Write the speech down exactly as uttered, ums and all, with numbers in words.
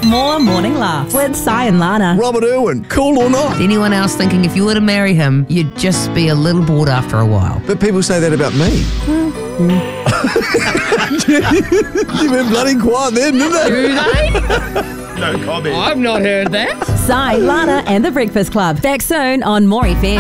More Morning Laughs with Si and Lana. Robert Irwin, cool or not? Anyone else thinking if you were to marry him, you'd just be a little bored after a while? But people say that about me. You went bloody quiet then, didn't they? Do they? No comment. I've not heard that. Si, Lana and the Breakfast Club. Back soon on More F M.